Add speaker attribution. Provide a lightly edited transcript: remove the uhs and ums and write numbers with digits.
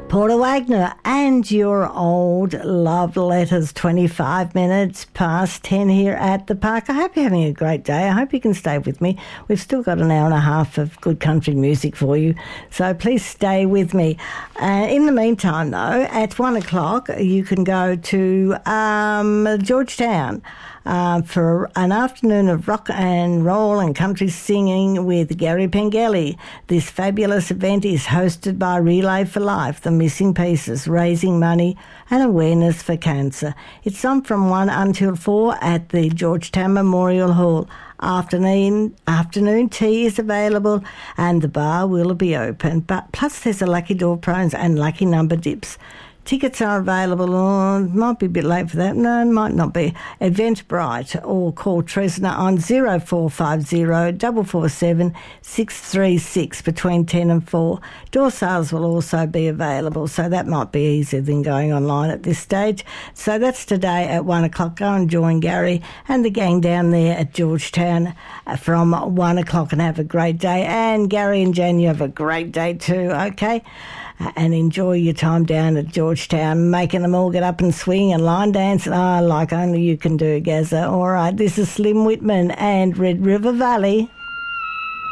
Speaker 1: Porter Wagner and your old love letters, 25 minutes past 10 here at the park. I hope you're having a great day. I hope you can stay with me. We've still got an hour and a half of good country music for you, so please stay with me. In the meantime, though, at 1 o'clock, you can go to Georgetown for an afternoon of rock and roll and country singing with Gary Pengelly. This fabulous event is hosted by Relay for Life, the Missing Pieces, raising money and awareness for cancer. It's on from 1 until 4 at the Georgetown Memorial Hall. Afternoon tea is available and the bar will be open. But plus there's a Lucky Door Prawns and Lucky Number Dips. Tickets are available, it might be a bit late for that. No, it might not be. Eventbrite, or call Tresna on 0450 447 636 between 10 and 4. Door sales will also be available, so that might be easier than going online at this stage. So that's today at 1 o'clock. Go and join Gary and the gang down there at Georgetown from 1 o'clock and have a great day. And Gary and Jan, you have a great day too, okay? And enjoy your time down at Georgetown, making them all get up and swing and line dance like only you can do, Gazza. All right, this is Slim Whitman and Red River Valley.